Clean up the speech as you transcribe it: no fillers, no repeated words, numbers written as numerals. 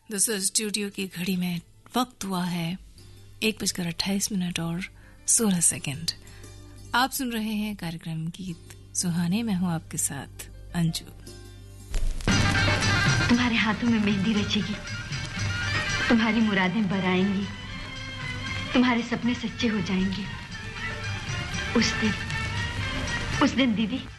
दोस्तों स्टूडियो की घड़ी में वक्त हुआ है 1:28 और 16 सेकंड। आप सुन रहे हैं कार्यक्रम गीत सुहाने। मैं हूं आपके साथ अंजू। तुम्हारे हाथों में मेहंदी रचेगी, तुम्हारी मुरादें बराएंगी, तुम्हारे सपने सच्चे हो जाएंगे। उस दिन दीदी